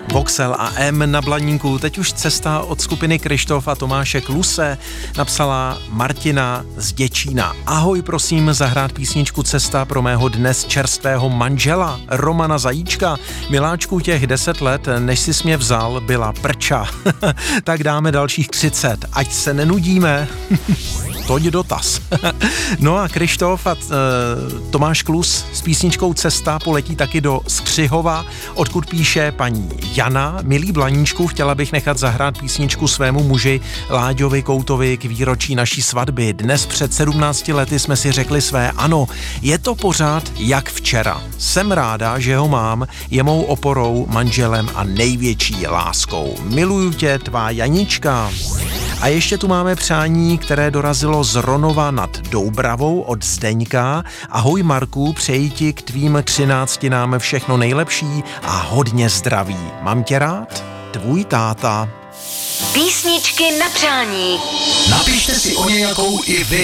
Voxel a M na Blaníku. Teď už cesta od skupiny Kryštof a Tomáše Kluse, napsala Martina z Děčína. Ahoj, prosím zahrát písničku Cesta pro mého dnes čerstvého manžela Romana Zajíčka. Miláčku, těch 10 let, než jsi mě vzal, byla prča. Tak dáme dalších 30, ať se nenudíme. Toť dotaz. No a Kryštof a Tomáš Klus s písničkou Cesta poletí taky do Skřihova, odkud píše paní Jana. Milý Blaníčku, chtěla bych nechat zahrát písničku svému muži Láďovi Koutovi k výročí naší svatby. Dnes před 17 lety jsme si řekli své ano. Je to pořád jak včera. Jsem ráda, že ho mám, je mou oporou, manželem a největší láskou. Miluju tě, tvá Janička. A ještě tu máme přání, které dorazilo z Ronova nad Doubravou od Zdeňka. Ahoj Marku, přeji ti k tvým 13 všechno nejlepší a hodně zdraví. Mám tě rád? Tvůj táta. Písničky na přání. Napište si o nějakou i vy.